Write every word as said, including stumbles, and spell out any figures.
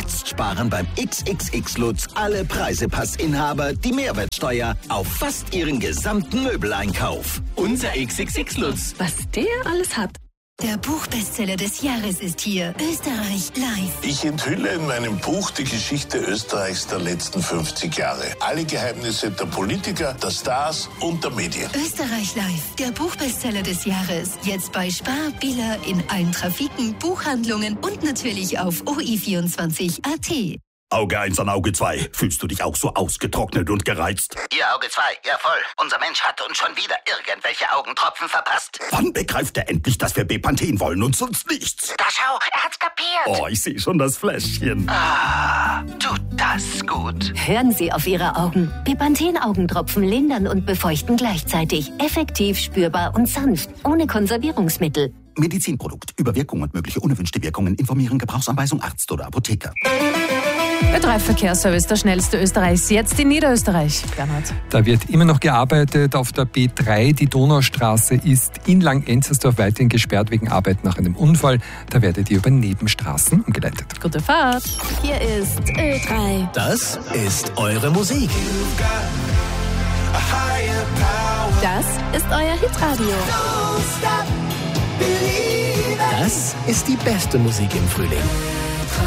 Jetzt sparen beim X X X Lutz alle Preisepassinhaber die Mehrwertsteuer auf fast ihren gesamten Möbeleinkauf. Unser X X X Lutz. Was der alles hat. Der Buchbestseller des Jahres ist hier. Österreich live. Ich enthülle in meinem Buch die Geschichte Österreichs der letzten fünfzig Jahre. Alle Geheimnisse der Politiker, der Stars und der Medien. Österreich live. Der Buchbestseller des Jahres. Jetzt bei Spar, Billa, in allen Trafiken, Buchhandlungen und natürlich auf O I vierundzwanzig Punkt A T. Auge eins an Auge zwei. Fühlst du dich auch so ausgetrocknet und gereizt? Ihr Auge zwei, ja voll. Unser Mensch hat uns schon wieder irgendwelche Augentropfen verpasst. Wann begreift er endlich, dass wir Bepanthen wollen und sonst nichts? Da schau, er hat's kapiert. Oh, ich sehe schon das Fläschchen. Ah, tut das gut. Hören Sie auf Ihre Augen. Bepanthen-Augentropfen lindern und befeuchten gleichzeitig. Effektiv, spürbar und sanft. Ohne Konservierungsmittel. Medizinprodukt. Über Wirkung und mögliche unerwünschte Wirkungen informieren. Gebrauchsanweisung Arzt oder Apotheker. Der drei Verkehrsservice, der schnellste Österreichs, jetzt in Niederösterreich. Bernhard. Da wird immer noch gearbeitet auf der B drei. Die Donaustraße ist in Lang-Enzersdorf weiterhin gesperrt wegen Arbeit nach einem Unfall. Da werdet ihr über Nebenstraßen umgeleitet. Gute Fahrt. Hier ist Ö drei. Das ist eure Musik. Das ist euer Hitradio. Das ist die beste Musik im Frühling.